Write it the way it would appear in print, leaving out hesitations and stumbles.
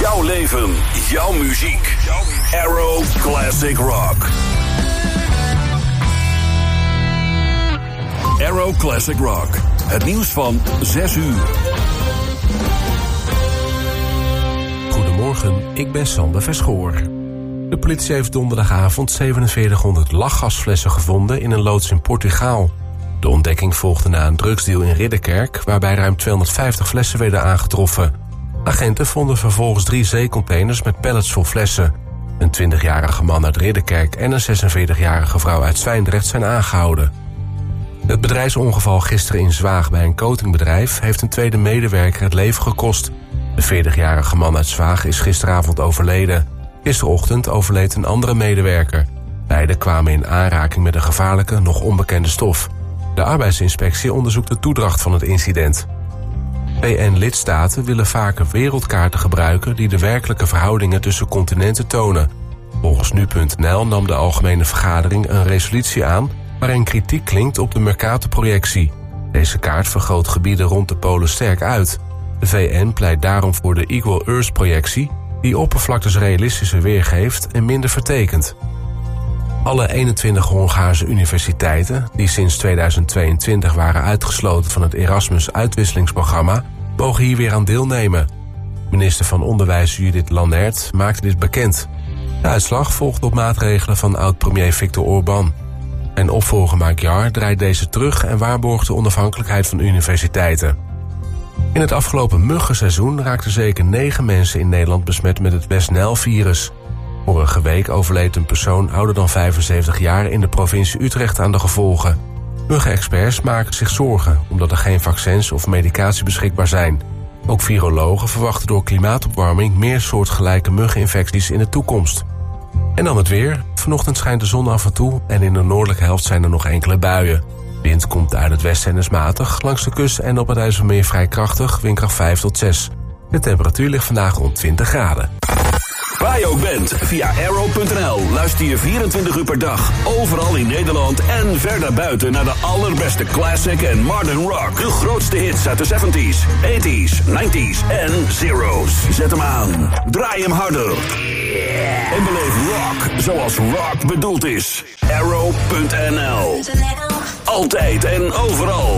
Jouw leven, jouw muziek. Arrow Classic Rock. Arrow Classic Rock. Het nieuws van 6 uur. Goedemorgen, ik ben Sander Verschoor. De politie heeft donderdagavond 4700 lachgasflessen gevonden in een loods in Portugal. De ontdekking volgde na een drugsdeal in Ridderkerk, waarbij ruim 250 flessen werden aangetroffen. Agenten vonden vervolgens 3 zeecontainers met pallets vol flessen. Een 20-jarige man uit Ridderkerk en een 46-jarige vrouw uit Zwijndrecht zijn aangehouden. Het bedrijfsongeval gisteren in Zwaag bij een coatingbedrijf heeft een tweede medewerker het leven gekost. De 40-jarige man uit Zwaag is gisteravond overleden. Gisterochtend overleed een andere medewerker. Beiden kwamen in aanraking met een gevaarlijke, nog onbekende stof. De arbeidsinspectie onderzoekt de toedracht van het incident. VN-lidstaten willen vaker wereldkaarten gebruiken die de werkelijke verhoudingen tussen continenten tonen. Volgens nu.nl nam de Algemene Vergadering een resolutie aan waarin kritiek klinkt op de Mercator-projectie. Deze kaart vergroot gebieden rond de polen sterk uit. De VN pleit daarom voor de Equal Earth-projectie, die oppervlaktes realistischer weergeeft en minder vertekent. Alle 21 Hongaarse universiteiten, die sinds 2022 waren uitgesloten van het Erasmus-uitwisselingsprogramma, mogen hier weer aan deelnemen. Minister van Onderwijs Judith Lannert maakte dit bekend. De uitslag volgt op maatregelen van oud-premier Viktor Orbán. Zijn opvolger Magyar draait deze terug en waarborgt de onafhankelijkheid van universiteiten. In het afgelopen muggenseizoen raakten zeker 9 mensen in Nederland besmet met het West-Nijl-virus. Vorige week overleed een persoon ouder dan 75 jaar in de provincie Utrecht aan de gevolgen. Muggenexperts maken zich zorgen omdat er geen vaccins of medicatie beschikbaar zijn. Ook virologen verwachten door klimaatopwarming meer soortgelijke muggeninfecties in de toekomst. En dan het weer. Vanochtend schijnt de zon af en toe en in de noordelijke helft zijn er nog enkele buien. Wind komt uit het westen en is matig, langs de kust en op het IJsselmeer vrij krachtig, windkracht 5 tot 6. De temperatuur ligt vandaag rond 20 graden. Waar je ook bent, via arrow.nl luister je 24 uur per dag, overal in Nederland en verder buiten naar de allerbeste classic en modern rock. De grootste hits uit de 70s, 80s, 90s en zeros. Zet hem aan, draai hem harder. En beleef rock zoals rock bedoeld is. Arrow.nl. Altijd en overal.